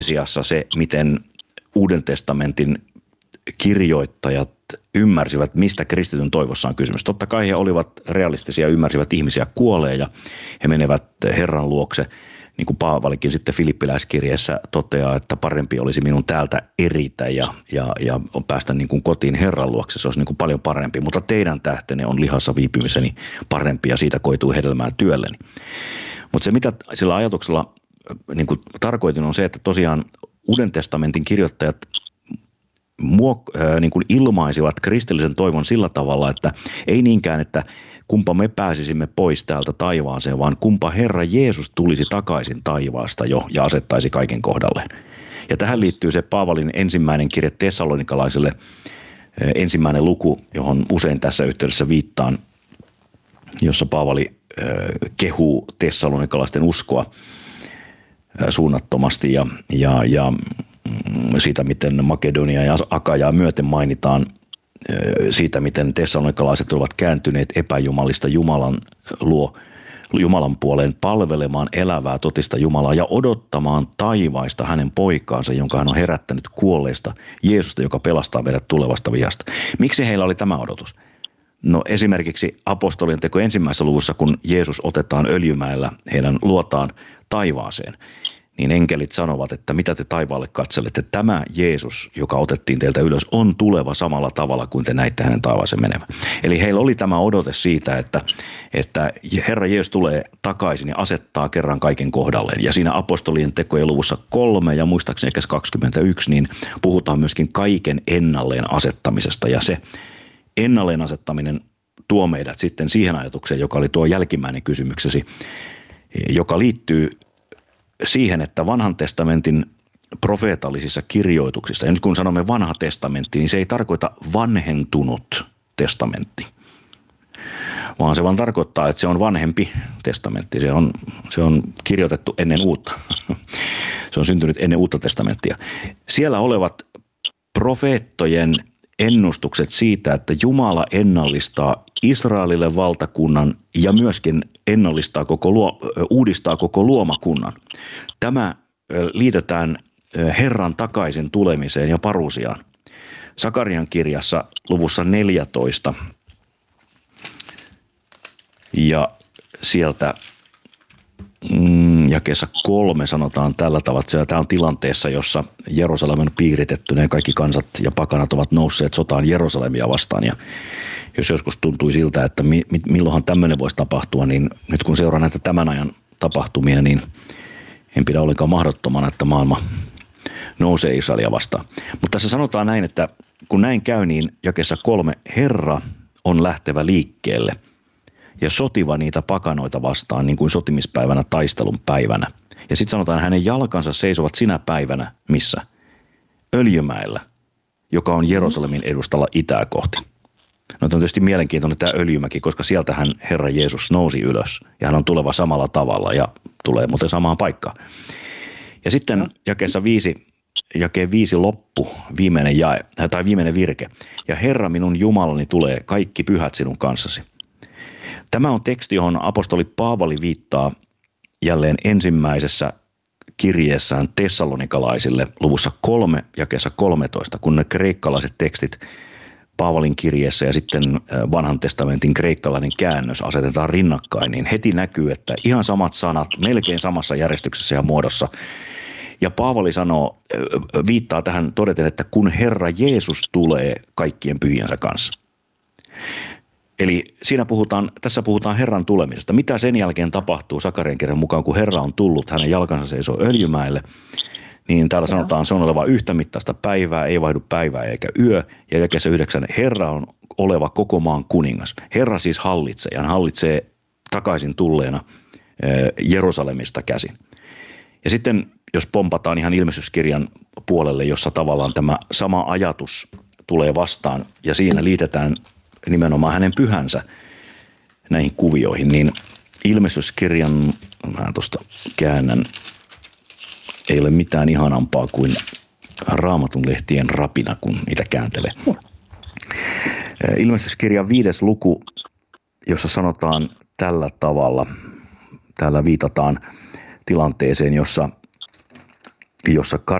sijassa se, miten Uuden testamentin kirjoittajat ymmärsivät, mistä kristityn toivossa on kysymys. Totta kai he olivat realistisia, ymmärsivät ihmisiä kuolee ja he menevät Herran luokse. Niin kuin Paavalikin sitten Filippiläiskirjeessä toteaa, että parempi olisi minun täältä eritä ja päästä niin kuin kotiin Herran luokse. Se olisi niin kuin paljon parempi, mutta teidän tähtenne on lihassa viipymiseni parempi ja siitä koituu hedelmää työlleni. Mutta se, mitä sillä ajatuksella niin kuin tarkoitin, on se, että tosiaan Uuden testamentin kirjoittajat niin kuin ilmaisivat kristillisen toivon sillä tavalla, että ei niinkään, että kumpa me pääsisimme pois täältä taivaaseen, vaan kumpa Herra Jeesus tulisi takaisin taivaasta jo ja asettaisi kaiken kohdalleen. Ja tähän liittyy se Paavalin ensimmäinen kirje Tessalonikalaisille, ensimmäinen luku, johon usein tässä yhteydessä viittaan, jossa Paavali kehuu tessalonikalaisten uskoa suunnattomasti ja siitä, miten Makedonia ja Akajaa myöten mainitaan siitä, miten tessalonikalaiset ovat kääntyneet epäjumalista Jumalan puoleen palvelemaan elävää totista Jumalaa ja odottamaan taivaista hänen poikaansa, jonka hän on herättänyt kuolleista, Jeesusta, joka pelastaa meidät tulevasta vihasta. Miksi heillä oli tämä odotus? No esimerkiksi apostolien teko ensimmäisessä luvussa, kun Jeesus otetaan Öljymäellä heidän luotaan taivaaseen, niin enkelit sanovat, että mitä te taivaalle katselette. Tämä Jeesus, joka otettiin teiltä ylös, on tuleva samalla tavalla kuin te näitte hänen taivaaseen menevän. Eli heillä oli tämä odote siitä, että Herra Jeesus tulee takaisin ja asettaa kerran kaiken kohdalleen. Ja siinä apostolien tekojen luvussa 3 ja muistaakseni 21, niin puhutaan myöskin kaiken ennalleen asettamisesta. Ja se ennalleen asettaminen tuo meidät sitten siihen ajatukseen, joka oli tuo jälkimmäinen kysymyksesi, joka liittyy siihen, että vanhan testamentin profeetallisissa kirjoituksissa, ja nyt kun sanomme vanha testamentti, niin se ei tarkoita vanhentunut testamentti, vaan se vaan tarkoittaa, että se on vanhempi testamentti. Se on kirjoitettu ennen uutta. Se on syntynyt ennen uutta testamenttia. Siellä olevat profeettojen ennustukset siitä, että Jumala ennallistaa Israelille valtakunnan ja myöskin uudistaa koko luomakunnan. Tämä liitetään Herran takaisin tulemiseen ja paruusiaan. Sakarian kirjassa luvussa 14 ja sieltä jakeessa 3 sanotaan tällä tavalla, että tämä on tilanteessa, jossa Jerusalem on piiritetty, ne kaikki kansat ja pakanat ovat nousseet sotaan Jerusalemia vastaan. Ja jos joskus tuntui siltä, että milloinhan tämmöinen voisi tapahtua, niin nyt kun seuraa näitä tämän ajan tapahtumia, niin en pidä ollenkaan mahdottomana, että maailma nousee Israelia vastaan. Mutta tässä sanotaan näin, että kun näin käy, niin jakeessa 3, Herra on lähtevä liikkeelle ja sotiva niitä pakanoita vastaan niin kuin sotimispäivänä taistelun päivänä. Ja sitten sanotaan, hänen jalkansa seisovat sinä päivänä, missä? Öljymäellä, joka on Jerusalemin edustalla itää kohti. No tämä on tietysti mielenkiintoinen tämä Öljymäki, koska sieltähän Herra Jeesus nousi ylös ja hän on tuleva samalla tavalla ja tulee muuten samaan paikkaan. Ja sitten jakeessa 5, jakeen 5 loppu, viimeinen virke. Ja Herra minun Jumalani tulee kaikki pyhät sinun kanssasi. Tämä on teksti, johon apostoli Paavali viittaa jälleen ensimmäisessä kirjeessään tessalonikalaisille luvussa 3 jakeessa 13, kun ne kreikkalaiset tekstit Paavalin kirjeessä ja sitten vanhan testamentin kreikkalainen käännös asetetaan rinnakkain, niin heti näkyy, että ihan samat sanat, melkein samassa järjestyksessä ja muodossa. Ja Paavali viittaa tähän todeten, että kun Herra Jeesus tulee kaikkien pyhiensä kanssa. Eli tässä puhutaan Herran tulemisesta. Mitä sen jälkeen tapahtuu Sakarian kirjan mukaan, kun Herra on tullut, hänen jalkansa seisoo Öljymäelle, niin täällä sanotaan, se on oleva yhtä mittaista päivää, ei vaihdu päivää eikä yö. Ja jakeessa 9, Herra on oleva koko maan kuningas. Herra siis hallitsee, ja hän hallitsee takaisin tulleena Jerusalemista käsin. Ja sitten, jos pompataan ihan ilmestyskirjan puolelle, jossa tavallaan tämä sama ajatus tulee vastaan, ja siinä liitetään nimenomaan hänen pyhänsä näihin kuvioihin, niin ilmestyskirjan, mä tuosta käännän, ei ole mitään ihanampaa kuin Raamatun lehtien rapina, kun niitä kääntelee. Ilmestyskirjan 5. luku, jossa sanotaan tällä tavalla, täällä viitataan tilanteeseen, jossa jossa